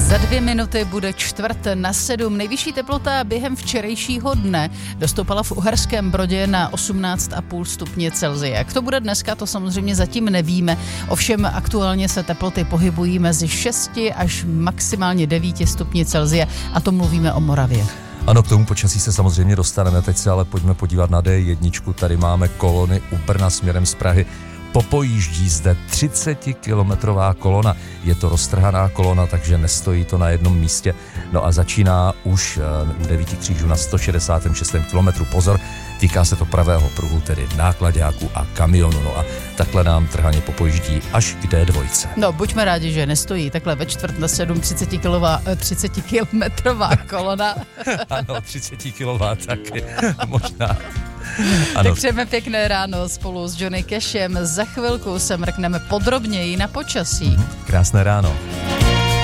Za 2 minuty bude 6:45. Nejvyšší teplota během včerejšího dne dostoupala v Uherském Brodě na 18,5 stupně Celsia. Jak to bude dneska, to samozřejmě zatím nevíme. Ovšem aktuálně se teploty pohybují mezi 6 až maximálně 9 stupni Celsia a to mluvíme o Moravě. Ano, k tomu počasí se samozřejmě dostaneme, teď se ale pojďme podívat na D1. Tady máme kolony u Brna směrem z Prahy. Popojíždí zde 30-kilometrová kolona. Je to roztrhaná kolona, takže nestojí to na jednom místě. No a začíná už u 9 křížů na 166. kilometru. Pozor, týká se to pravého pruhu, tedy náklaďáků a kamionu. No a takhle nám trhaně popojíždí až k D2. No, buďme rádi, že nestojí takhle ve 6:45 30-kilometrová kolona. Ano, 30-kilová taky, možná. Ano. Tak přejeme pěkné ráno spolu s Johnny Cashem. Za chvilku se mrkneme podrobněji na počasí. Krásné ráno.